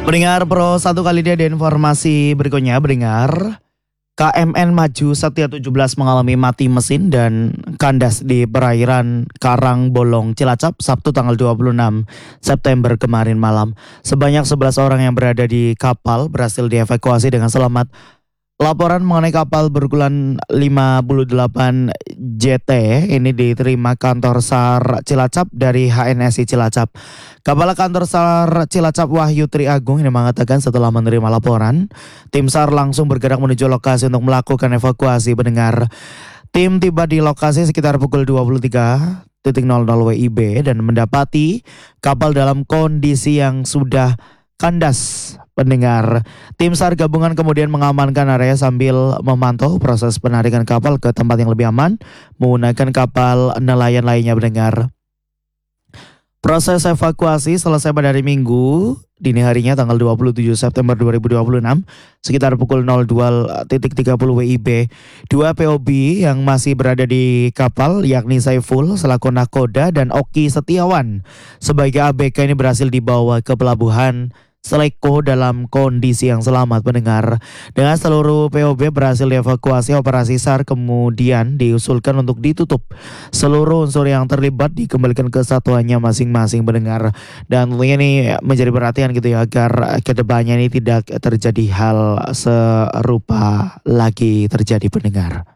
Pendengar Pro, satu kali dia ada informasi berikutnya. Pendengar, KMN Maju Setia 17 mengalami mati mesin dan kandas di perairan Karangbolong, Cilacap, Sabtu tanggal 26 September kemarin malam. Sebanyak 11 orang yang berada di kapal berhasil dievakuasi dengan selamat. Laporan mengenai kapal berukuran 58 JT ini diterima kantor SAR Cilacap dari HNSI Cilacap. Kepala kantor SAR Cilacap Wahyu Tri Agung ini mengatakan setelah menerima laporan, tim SAR langsung bergerak menuju lokasi untuk melakukan evakuasi. Pendengar, tim tiba di lokasi sekitar pukul 23.00 WIB dan mendapati kapal dalam kondisi yang sudah kandas. Pendengar, tim SAR gabungan kemudian mengamankan area sambil memantau proses penarikan kapal ke tempat yang lebih aman menggunakan kapal nelayan lainnya. Pendengar, proses evakuasi selesai pada hari Minggu dini harinya tanggal 27 September 2026 sekitar pukul 02.30 WIB. Dua POB yang masih berada di kapal yakni Saiful selaku nakoda dan Oki Setiawan sebagai ABK ini berhasil dibawa ke pelabuhan Seleko dalam kondisi yang selamat. Pendengar, dengan seluruh POB berhasil dievakuasi, operasi SAR kemudian diusulkan untuk ditutup. Seluruh unsur yang terlibat dikembalikan ke satuannya masing-masing. Pendengar, dan tentunya ini menjadi perhatian gitu ya agar kedepannya ini tidak terjadi hal serupa lagi terjadi. Pendengar.